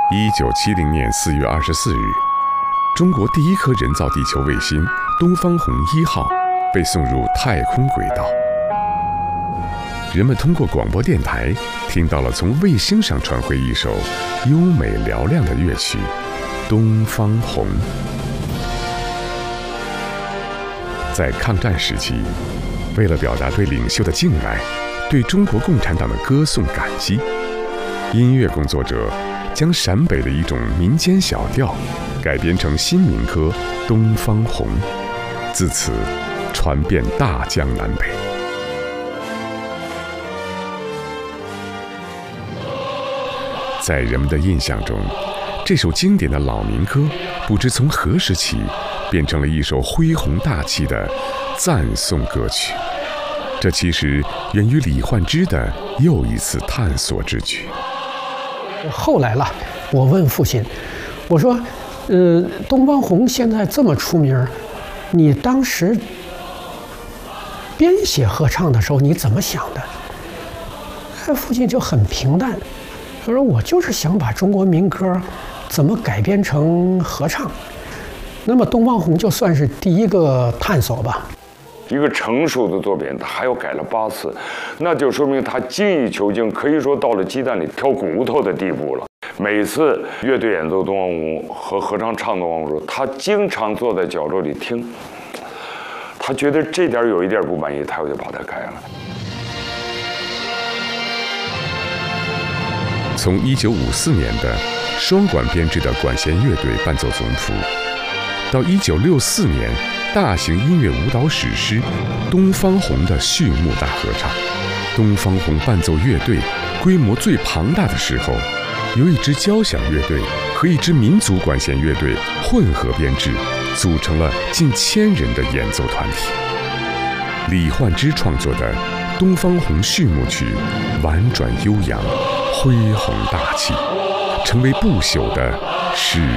1970年4月24日，中国第一颗人造地球卫星东方红1号被送入太空轨道。人们通过广播电台听到了从卫星上传回一首优美嘹亮的乐曲《东方红》。在抗战时期，为了表达对领袖的敬爱，对中国共产党的歌颂感激，音乐工作者将陕北的一种民间小调改编成新民歌《东方红》，自此传遍大江南北。在人们的印象中，这首经典的老民歌不知从何时起变成了一首恢宏大气的赞颂歌曲。这其实源于李焕之的又一次探索之举。 后来了，我问父亲，我说：“东方红现在这么出名，你当时编写合唱的时候你怎么想的？”父亲就很平淡，他说：“我就是想把中国民歌怎么改编成合唱。那么东方红就算是第一个探索吧。” 一个成熟的作品，他还要改了8次，那就说明他精益求精，可以说到了鸡蛋里挑骨头的地步了。每次乐队演奏东方红和合唱唱东方红，他经常坐在角落里听，他觉得这点有一点不满意，他就把它改了。 从1954年的双管编制的管弦乐队伴奏总谱，到1964年大型音乐舞蹈史诗《东方红》的序幕大合唱，东方红伴奏乐队规模最庞大的时候，由一支交响乐队和一支民族管弦乐队混合编制，组成了近1000人的演奏团体。李焕之创作的《东方红》序幕曲婉转悠扬，恢宏大气，成为不朽的史